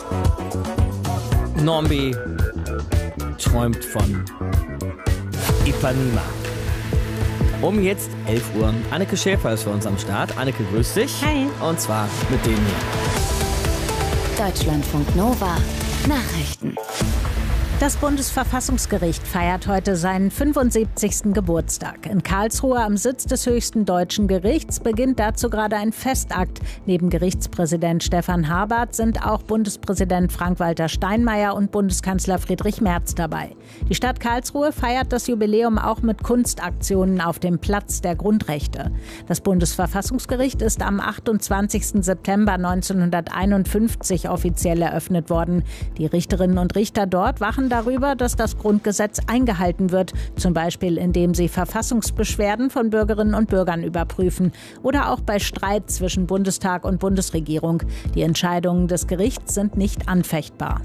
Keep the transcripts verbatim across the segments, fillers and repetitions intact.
Normbi träumt von Ipanema. Um jetzt elf Uhr. Anneke Schäfer ist für uns am Start. Anneke, grüß dich. Hi. Und zwar mit denen hier. Deutschlandfunk Nova Nachrichten. Das Bundesverfassungsgericht feiert heute seinen fünfundsiebzigsten Geburtstag. In Karlsruhe am Sitz des höchsten deutschen Gerichts beginnt dazu gerade ein Festakt. Neben Gerichtspräsident Stefan Habart sind auch Bundespräsident Frank-Walter Steinmeier und Bundeskanzler Friedrich Merz dabei. Die Stadt Karlsruhe feiert das Jubiläum auch mit Kunstaktionen auf dem Platz der Grundrechte. Das Bundesverfassungsgericht ist am achtundzwanzigsten September neunzehnhunderteinundfünfzig offiziell eröffnet worden. Die Richterinnen und Richter dort wachen darüber, dass das Grundgesetz eingehalten wird, zum Beispiel indem sie Verfassungsbeschwerden von Bürgerinnen und Bürgern überprüfen oder auch bei Streit zwischen Bundestag und Bundesregierung. Die Entscheidungen des Gerichts sind nicht anfechtbar.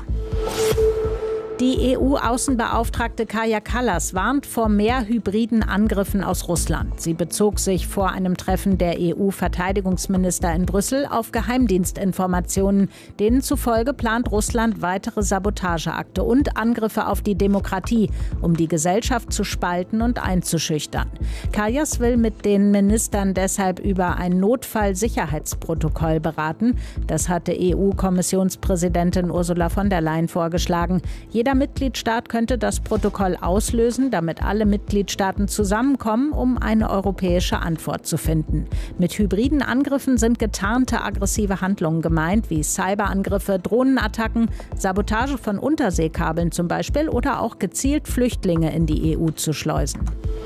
Die E U-Außenbeauftragte Kaja Kallas warnt vor mehr hybriden Angriffen aus Russland. Sie bezog sich vor einem Treffen der E U-Verteidigungsminister in Brüssel auf Geheimdienstinformationen. Denen zufolge plant Russland weitere Sabotageakte und Angriffe auf die Demokratie, um die Gesellschaft zu spalten und einzuschüchtern. Kallas will mit den Ministern deshalb über ein Notfallsicherheitsprotokoll beraten. Das hatte E U-Kommissionspräsidentin Ursula von der Leyen vorgeschlagen. Jeder Mitgliedstaat könnte das Protokoll auslösen, damit alle Mitgliedstaaten zusammenkommen, um eine europäische Antwort zu finden. Mit hybriden Angriffen sind getarnte aggressive Handlungen gemeint, wie Cyberangriffe, Drohnenattacken, Sabotage von Unterseekabeln zum Beispiel oder auch gezielt Flüchtlinge in die E U zu schleusen.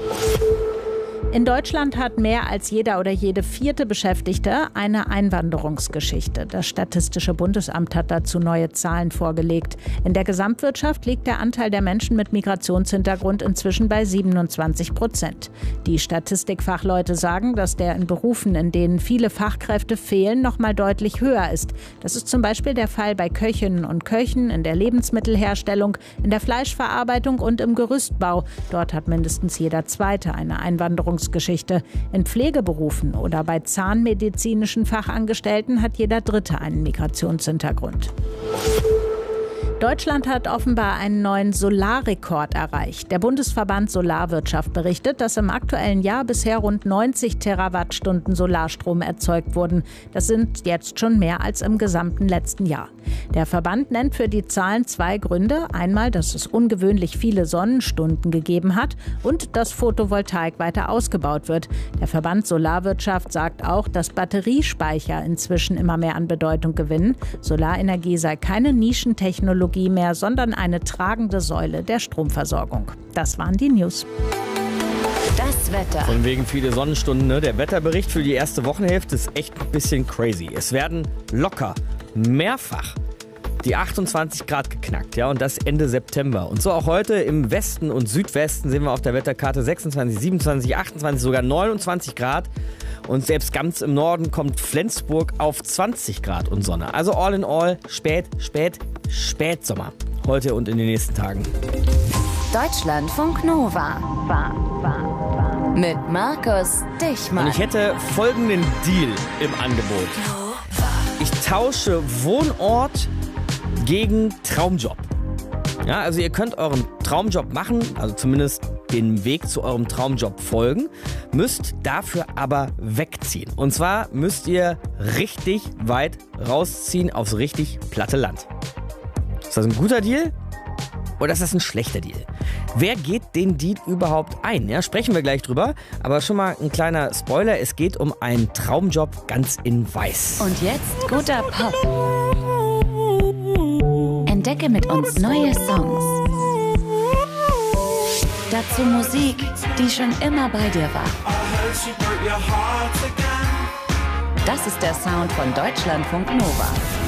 In Deutschland hat mehr als jeder oder jede vierte Beschäftigte eine Einwanderungsgeschichte. Das Statistische Bundesamt hat dazu neue Zahlen vorgelegt. In der Gesamtwirtschaft liegt der Anteil der Menschen mit Migrationshintergrund inzwischen bei siebenundzwanzig Prozent. Die Statistikfachleute sagen, dass der in Berufen, in denen viele Fachkräfte fehlen, noch mal deutlich höher ist. Das ist zum Beispiel der Fall bei Köchinnen und Köchen, in der Lebensmittelherstellung, in der Fleischverarbeitung und im Gerüstbau. Dort hat mindestens jeder Zweite eine Einwanderungsgeschichte. In Pflegeberufen oder bei zahnmedizinischen Fachangestellten hat jeder Dritte einen Migrationshintergrund. Deutschland hat offenbar einen neuen Solarrekord erreicht. Der Bundesverband Solarwirtschaft berichtet, dass im aktuellen Jahr bisher rund neunzig Terawattstunden Solarstrom erzeugt wurden. Das sind jetzt schon mehr als im gesamten letzten Jahr. Der Verband nennt für die Zahlen zwei Gründe. Einmal, dass es ungewöhnlich viele Sonnenstunden gegeben hat und dass Photovoltaik weiter ausgebaut wird. Der Verband Solarwirtschaft sagt auch, dass Batteriespeicher inzwischen immer mehr an Bedeutung gewinnen. Solarenergie sei keine Nischentechnologie mehr, sondern eine tragende Säule der Stromversorgung. Das waren die News. Das Wetter. Von wegen viele Sonnenstunden, ne? Der Wetterbericht für die erste Wochenhälfte ist echt ein bisschen crazy. Es werden locker mehrfach die achtundzwanzig Grad geknackt, ja, und das Ende September. Und so auch heute im Westen und Südwesten sehen wir auf der Wetterkarte sechsundzwanzig, siebenundzwanzig, achtundzwanzig, sogar neunundzwanzig Grad. Und selbst ganz im Norden kommt Flensburg auf zwanzig Grad und Sonne. Also all in all spät, spät, Spätsommer. Heute und in den nächsten Tagen. Deutschlandfunk Nova. War, war, war. Mit Markus Dichmann. Und ich hätte folgenden Deal im Angebot. Ich tausche Wohnort gegen Traumjob. Ja, also ihr könnt euren Traumjob machen, also zumindest den Weg zu eurem Traumjob folgen, müsst dafür aber wegziehen. Und zwar müsst ihr richtig weit rausziehen aufs richtig platte Land. Ist das ein guter Deal oder ist das ein schlechter Deal? Wer geht den Deal überhaupt ein? Ja, sprechen wir gleich drüber. Aber schon mal ein kleiner Spoiler. Es geht um einen Traumjob ganz in Weiß. Und jetzt guter Pop. Entdecke mit uns neue Songs. Dazu Musik, die schon immer bei dir war. Das ist der Sound von Deutschlandfunk Nova.